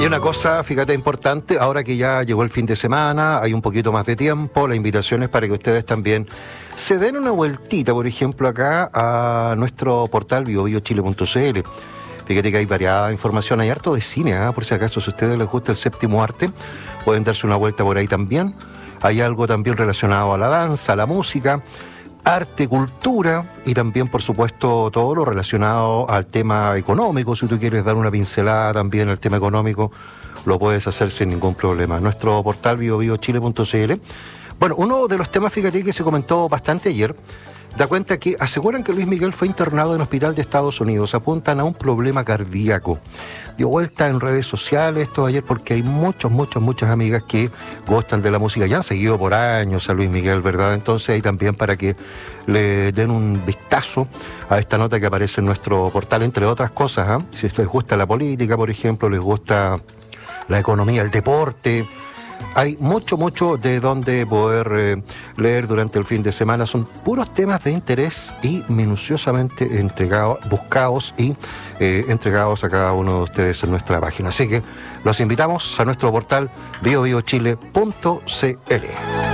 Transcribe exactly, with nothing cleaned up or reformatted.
Y una cosa, fíjate, importante, ahora que ya llegó el fin de semana, hay un poquito más de tiempo, la invitación es para que ustedes también se den una vueltita, por ejemplo, acá a nuestro portal bio bio chile punto c l. Fíjate que hay variada información, hay harto de cine, ¿eh? Por si acaso, si a ustedes les gusta el séptimo arte, pueden darse una vuelta por ahí también. Hay algo también relacionado a la danza, a la música, arte, cultura y también, por supuesto, todo lo relacionado al tema económico. Si tú quieres dar una pincelada también al tema económico, lo puedes hacer sin ningún problema. Nuestro portal bio bio chile punto c l. Bueno, uno de los temas, fíjate, que se comentó bastante ayer, da cuenta que aseguran que Luis Miguel fue internado en un hospital de Estados Unidos, apuntan a un problema cardíaco. Dio vuelta en redes sociales esto ayer porque hay muchos, muchos, muchas amigas que gustan de la música, ya han seguido por años a Luis Miguel, ¿verdad? Entonces ahí también para que le den un vistazo a esta nota que aparece en nuestro portal, entre otras cosas, ¿eh? Si les gusta la política, por ejemplo, les gusta la economía, el deporte, hay mucho, mucho de donde poder eh, leer durante el fin de semana. Son puros temas de interés y minuciosamente entregados, buscados y eh, entregados a cada uno de ustedes en nuestra página. Así que los invitamos a nuestro portal bio bio chile punto c l.